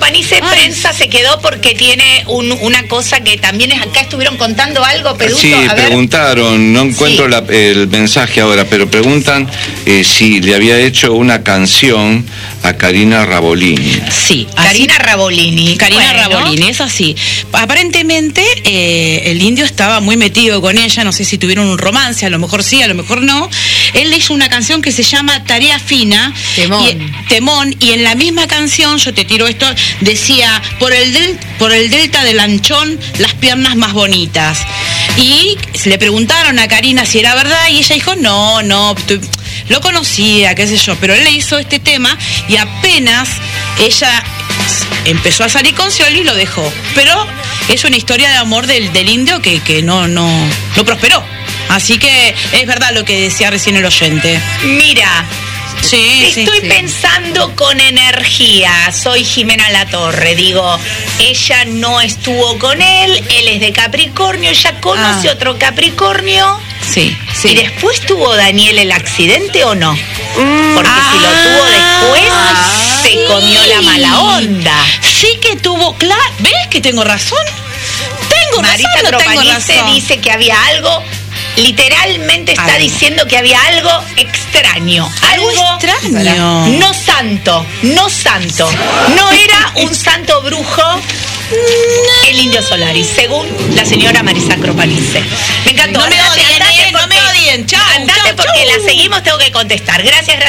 Cropanice prensa se quedó porque tiene una cosa que también es acá. Estuvieron contando algo, Peduto. Sí, preguntaron, no encuentro el mensaje ahora, pero preguntan si le había hecho una canción a Karina Rabolini. Sí, Karina Rabolini. Karina Rabolini, es así. Aparentemente el Indio estaba muy metido con ella, no sé si tuvieron un romance, a lo mejor sí, a lo mejor no. Él le hizo una canción que se llama Tarea Fina. Temón, y en la misma canción, yo te tiro esto, decía, por el delta del Anchón, las piernas más bonitas. Y le preguntaron a Karina si era verdad, y ella dijo, no, lo conocía, qué sé yo, pero él le hizo este tema, y apenas ella empezó a salir con Scioli y lo dejó. Pero es una historia de amor del Indio que no prosperó. Así que es verdad lo que decía recién el oyente. Mira, estoy pensando con energía. Soy Jimena Latorre. Digo, ella no estuvo con él es de Capricornio, ella conoce otro Capricornio. Sí. ¿Y después tuvo Daniel el accidente o no? Porque si lo tuvo después, se comió la mala onda. Sí que tuvo, claro. ¿Ves que tengo razón? Marisa Cropanice dice que había algo. Literalmente está diciendo que había algo extraño. Algo extraño. No santo. No era un santo brujo el Indio Solari, según la señora Marisa Cropanice. Me encantó. No me odien. Chao. Andate porque la seguimos, tengo que contestar. Gracias.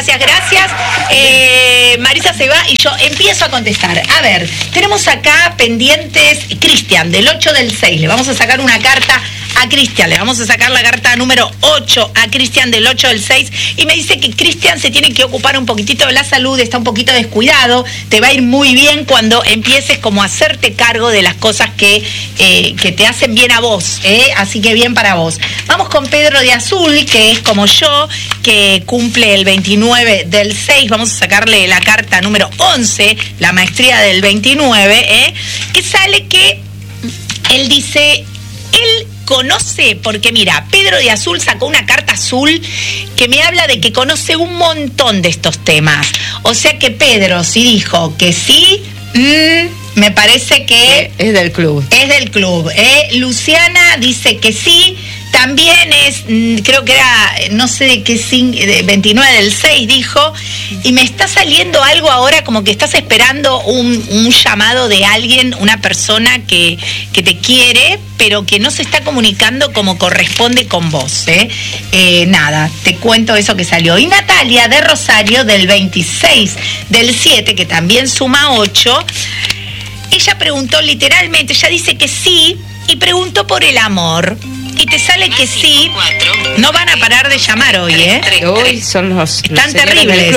Marisa se va y yo empiezo a contestar. A ver, tenemos acá pendientes Cristian, del 8 del 6. Le vamos a sacar una carta a Cristian, le vamos a sacar la carta número 8 a Cristian del 8 del 6, y me dice que Cristian se tiene que ocupar un poquitito de la salud, está un poquito descuidado, te va a ir muy bien cuando empieces como a hacerte cargo de las cosas que te hacen bien a vos, así que bien para vos. Vamos con Pedro de Azul, que es como yo, que cumple el 29 del 6, vamos a sacarle la carta número 11, la maestría del 29, que sale que él dice, él conoce, porque mira, Pedro de Azul sacó una carta azul que me habla de que conoce un montón de estos temas. O sea que Pedro, si dijo que sí, me parece que es del club. Luciana dice que sí. También es, creo que era, no sé de qué, 29 del 6 dijo, y me está saliendo algo ahora como que estás esperando un llamado de alguien, una persona que te quiere, pero que no se está comunicando como corresponde con vos. Nada, te cuento eso que salió. Y Natalia de Rosario, del 26 del 7, que también suma 8, ella preguntó literalmente, ella dice que sí, y preguntó por el amor. Y te sale que sí. No van a parar de llamar hoy, Hoy son están terribles.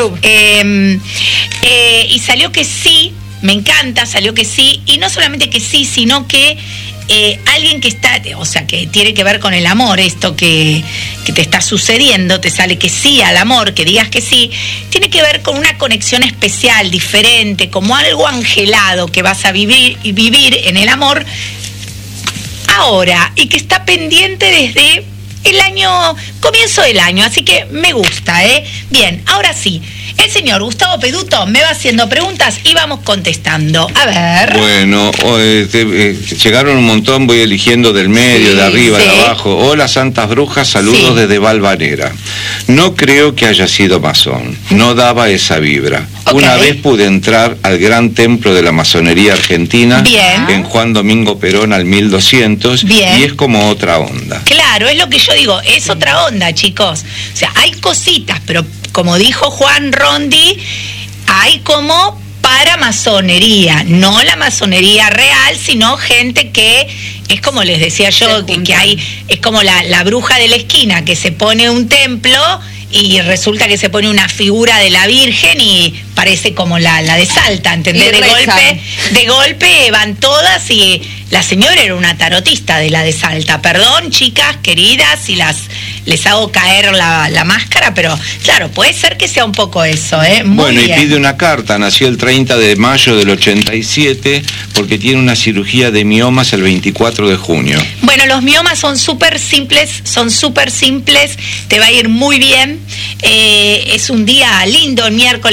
Y salió que sí, me encanta, salió que sí. Y no solamente que sí, sino que alguien que está, o sea, que tiene que ver con el amor, esto que te está sucediendo, te sale que sí al amor, que digas que sí, tiene que ver con una conexión especial, diferente, como algo angelado que vas a vivir en el amor ahora, y que está pendiente desde el comienzo del año, así que me gusta, Bien, ahora sí, el señor Gustavo Peduto me va haciendo preguntas y vamos contestando. A ver. Bueno, llegaron un montón, voy eligiendo del medio, de arriba, de abajo. Hola, santas brujas, saludos desde Valvanera. No creo que haya sido masón, no daba esa vibra. Una vez pude entrar al gran templo de la masonería argentina, en Juan Domingo Perón al 1200, y es como otra onda. Claro, es lo que yo digo, es otra onda, chicos. O sea, hay cositas, pero como dijo Juan Rondi, hay como para masonería, no la masonería real, sino gente que es como les decía yo, que hay, es como la bruja de la esquina que se pone un templo y resulta que se pone una figura de la Virgen y parece como la de Salta, ¿entendés? De golpe van todas, y la señora era una tarotista de la de Salta. Perdón, chicas queridas, si les hago caer la máscara, pero claro, puede ser que sea un poco eso, Muy bien. Y pide una carta, nació el 30 de mayo del 87, porque tiene una cirugía de miomas el 24 de junio. Bueno, los miomas son súper simples, te va a ir muy bien. Es un día lindo, el miércoles, para que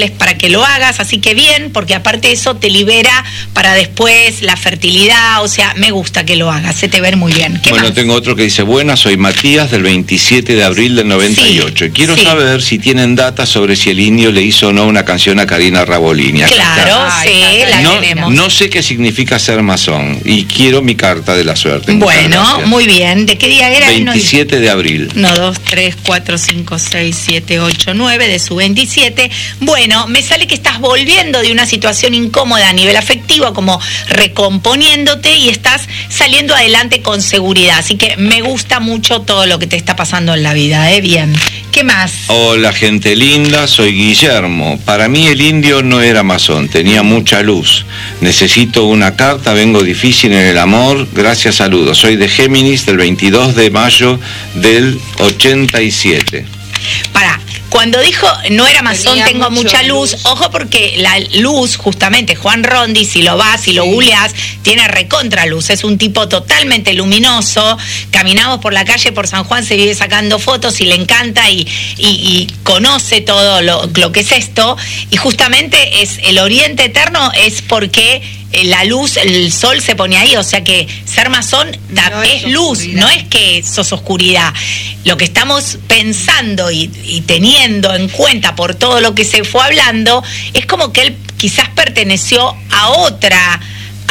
que lo hagas, así que bien, porque aparte eso te libera para después la fertilidad, o sea, me gusta que lo hagas, se te ve muy bien. ¿Qué bueno, más? tengo otro que dice, buenas, soy Matías del 27 de abril del 98. Sí, Quiero sí. saber si tienen data sobre si el indio le hizo o no una canción a Karina Rabolini. Aquí Claro, está. sí, la tenemos. No sé qué significa ser masón y quiero mi carta de la suerte. Muchas Bueno, gracias. muy bien. ¿De qué día era? 27 de abril. 1, 2, 3, 4, 5, 6, 7, 8, 9 de su 27. Bueno, me sale que estás volviendo de una situación incómoda a nivel afectivo, como recomponiéndote y estás saliendo adelante con seguridad. Así que me gusta mucho todo lo que te está pasando en la vida, ¿eh? Bien. ¿Qué más? Hola, gente linda, soy Guillermo. Para mí el indio no era masón, tenía mucha luz. Necesito una carta, vengo difícil en el amor. Gracias, saludos. Soy de Géminis del 22 de mayo del 87. Para, cuando dijo no era masón, Tenía tengo mucha luz, luz. ojo porque la luz, justamente, Juan Rondi, si lo vas, si lo googleás, tiene recontra luz, es un tipo totalmente luminoso, caminamos por la calle, por San Juan, se vive sacando fotos y le encanta y conoce todo lo que es esto, y justamente es el Oriente Eterno, es porque la luz, el sol se pone ahí, o sea que ser masón No es es luz, oscuridad. no es que sos oscuridad. Lo que estamos pensando y teniendo en cuenta por todo lo que se fue hablando, es como que él quizás perteneció a otra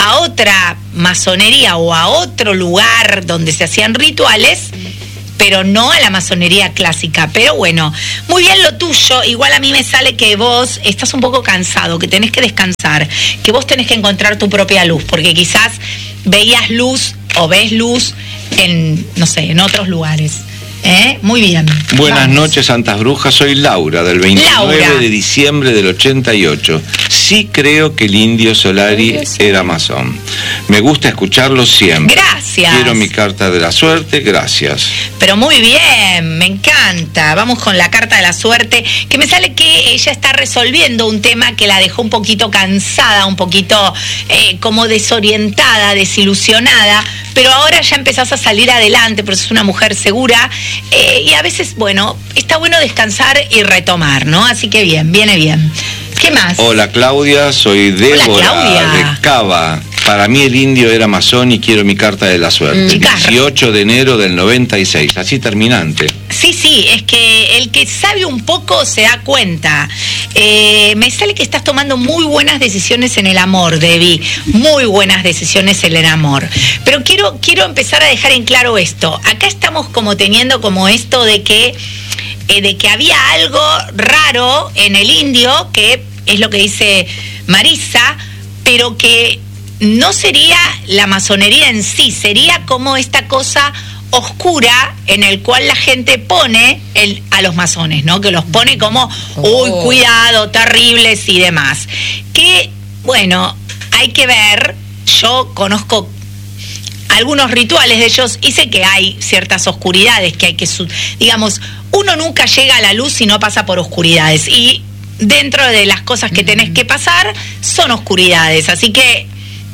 masonería o a otro lugar donde se hacían rituales, pero no a la masonería clásica. Pero bueno, muy bien lo tuyo. Igual a mí me sale que vos estás un poco cansado, que tenés que descansar, que vos tenés que encontrar tu propia luz, porque quizás veías luz o ves luz en, no sé, en otros lugares. Muy bien. Buenas Vamos. noches, Santas Brujas. Soy Laura, del 29 Laura. de diciembre del 88. Sí creo que el indio Solari era masón. Me gusta escucharlo siempre. Gracias. Quiero mi carta de la suerte, gracias. Pero muy bien, me encanta. Vamos con la carta de la suerte, que me sale que ella está resolviendo un tema que la dejó un poquito cansada, un poquito como desorientada, desilusionada, pero ahora ya empezás a salir adelante, porque sos una mujer segura, y a veces, bueno, está bueno descansar y retomar, ¿no? Así que bien, viene bien. ¿Qué más? Hola, Claudia, soy Débora Claudia. de Cava. Para mí el indio era masón y quiero mi carta de la suerte. Chicas. 18 de enero del 96, así terminante. Sí, es que el que sabe un poco se da cuenta. Me sale que estás tomando muy buenas decisiones en el amor, Debbie. Muy buenas decisiones en el amor. Pero quiero empezar a dejar en claro esto. Acá estamos como teniendo como esto de que había algo raro en el indio, que es lo que dice Marisa, pero que no sería la masonería en sí, sería como esta cosa oscura en el cual la gente pone a los masones, ¿no? Que los pone como, uy, cuidado, terribles y demás. Que, bueno, hay que ver, yo conozco algunos rituales de ellos y sé que hay ciertas oscuridades que hay que, digamos, uno nunca llega a la luz si no pasa por oscuridades, y dentro de las cosas que tenés que pasar son oscuridades, así que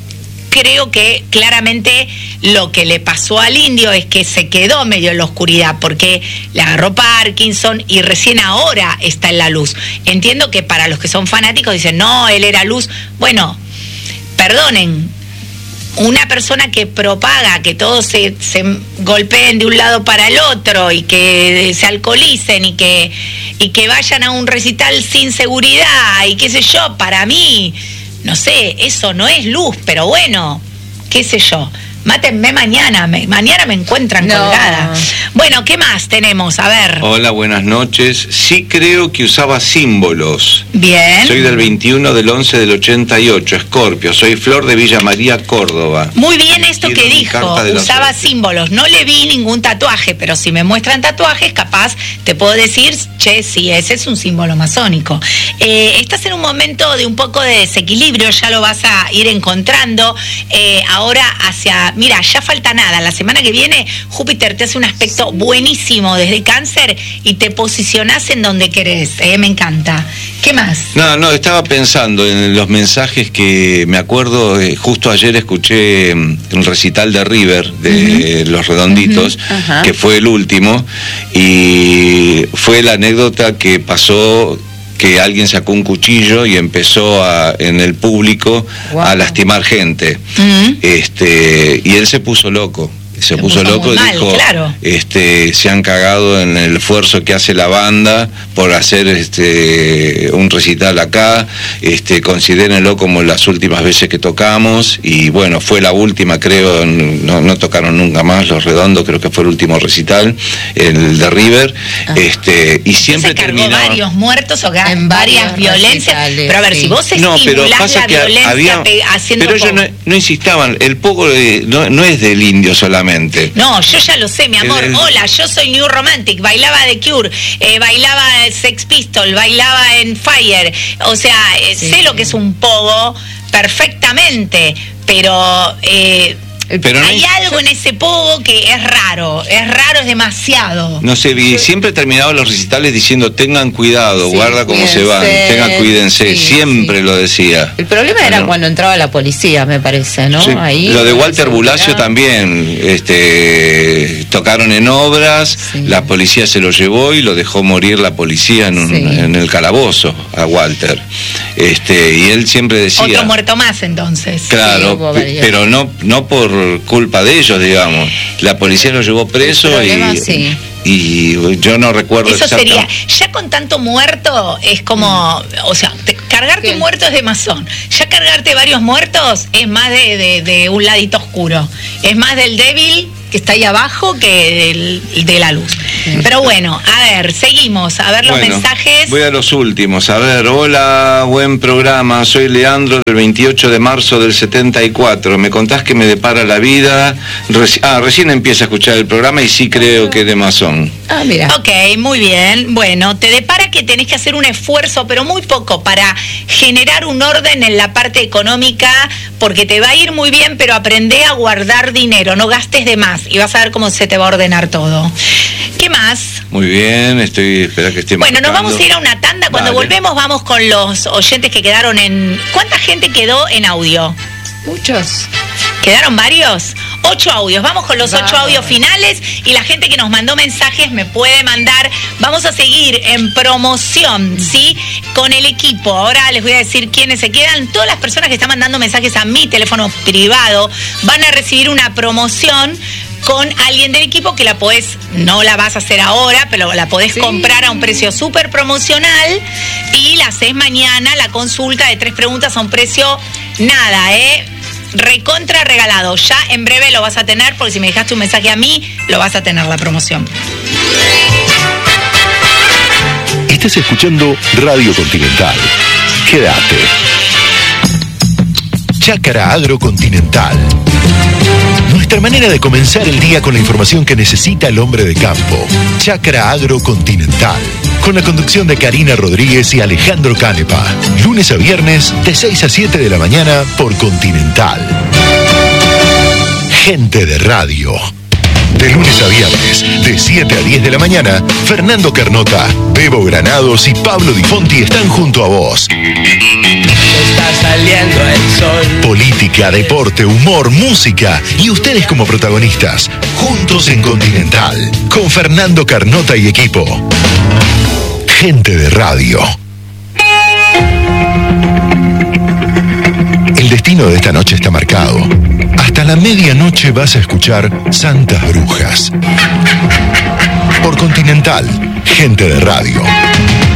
creo que claramente lo que le pasó al indio es que se quedó medio en la oscuridad porque le agarró Parkinson y recién ahora está en la luz. Entiendo que para los que son fanáticos dicen, no, él era luz. Bueno, perdonen, una persona que propaga que todos se golpeen de un lado para el otro y que se alcoholicen y que vayan a un recital sin seguridad y qué sé yo, para mí, no sé, eso no es luz, pero bueno, qué sé yo. Mátenme mañana me encuentran colgada. Bueno, ¿qué más tenemos? A ver. Hola, buenas noches. Sí creo que usaba símbolos. Bien. Soy del 21 del 11 del 88, Escorpio. Soy Flor de Villa María, Córdoba. Muy bien esto Quiero que mi dijo, carta de la usaba suerte. símbolos. No le vi ningún tatuaje, pero si me muestran tatuajes, capaz te puedo decir, che, sí, ese es un símbolo masónico. Estás en un momento de un poco de desequilibrio, ya lo vas a ir encontrando. Ahora mira, ya falta nada. La semana que viene Júpiter te hace un aspecto buenísimo desde Cáncer y te posicionás en donde querés. Me encanta. ¿Qué más? No, estaba pensando en los mensajes que me acuerdo, justo ayer escuché un recital de River, de Los Redonditos, que fue el último, y fue la anécdota que pasó, que alguien sacó un cuchillo y empezó en el público a lastimar gente. Y él se puso loco. Se puso loco y dijo, claro. Se han cagado en el esfuerzo que hace la banda por hacer un recital acá, considérenlo como las últimas veces que tocamos, y bueno, fue la última, creo, no tocaron nunca más Los Redondos, creo que fue el último recital, el de River, y siempre terminaba varios muertos o en varias violencias, pero a ver, si vos estimulás la violencia haciendo pero ellos no insistaban, el poco no es del Indio solamente. No, yo ya lo sé, mi amor. Hola, yo soy New Romantic, bailaba The Cure, bailaba Sex Pistols, bailaba en Fire. O sea, sé lo que es un pogo perfectamente, pero hay algo en ese pogo que es raro, es demasiado. No sé, siempre terminaba los recitales diciendo, tengan cuidado, guarda cómo se van, cuídense, siempre lo decía. El problema era cuando entraba la policía, me parece, ¿no? Sí. Ahí, lo de Walter Bulacio también, tocaron en obras, la policía se lo llevó y lo dejó morir la policía en el calabozo a Walter. Y él siempre decía... Otro muerto más, entonces. Claro, pero no por culpa de ellos, digamos. La policía lo llevó preso y yo no recuerdo eso sería, ya con tanto muerto es como, o sea, cargarte un muerto es de masón, ya cargarte varios muertos es más de un ladito oscuro, es más del débil que está ahí abajo que de la luz. Pero bueno, a ver, seguimos, a ver los mensajes. Voy a los últimos, a ver, hola, buen programa, soy Leandro del 28 de marzo del 74, me contás que me depara la vida, recién empieza a escuchar el programa y sí creo que es de masón. Mira. Ok, muy bien, bueno, te depara que tenés que hacer un esfuerzo, pero muy poco, para generar un orden en la parte económica, porque te va a ir muy bien, pero aprendé a guardar dinero, no gastes de más, y vas a ver cómo se te va a ordenar todo. ¿Qué más? Muy bien, espera que esté Bueno, nos vamos a ir a una tanda. Cuando volvemos vamos con los oyentes que quedaron en... ¿Cuánta gente quedó en audio? Muchos. ¿Quedaron varios? 8 audios. Vamos con los 8 audios finales y la gente que nos mandó mensajes me puede mandar. Vamos a seguir en promoción, ¿sí? Con el equipo. Ahora les voy a decir quiénes se quedan. Todas las personas que están mandando mensajes a mi teléfono privado van a recibir una promoción con alguien del equipo que no la vas a hacer ahora, pero la podés comprar a un precio súper promocional y la haces mañana, la consulta de 3 preguntas a un precio nada, recontra regalado. Ya en breve lo vas a tener, porque si me dejaste un mensaje a mí, lo vas a tener la promoción. Estás escuchando Radio Continental. Quédate. Chácara Agrocontinental. Nuestra manera de comenzar el día con la información que necesita el hombre de campo. Chácara Agrocontinental. Con la conducción de Karina Rodríguez y Alejandro Canepa. Lunes a viernes, de 6 a 7 de la mañana, por Continental. Gente de radio. De lunes a viernes, de 7 a 10 de la mañana, Fernando Carnota, Bebo Granados y Pablo Di Fonti están junto a vos. Está saliendo el sol. Política, deporte, humor, música y ustedes como protagonistas, juntos en Continental, con Fernando Carnota y equipo. Gente de radio. El destino de esta noche está marcado. Hasta la medianoche vas a escuchar Santas Brujas. Por Continental, Gente de radio.